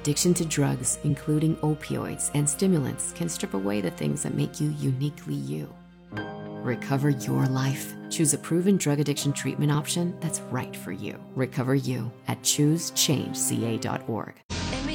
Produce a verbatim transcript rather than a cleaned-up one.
Addiction to drugs, including opioids and stimulants, can strip away the things that make you uniquely you. Recover your life. Choose a proven drug addiction treatment option that's right for you. Recover you at choose change c a dot org.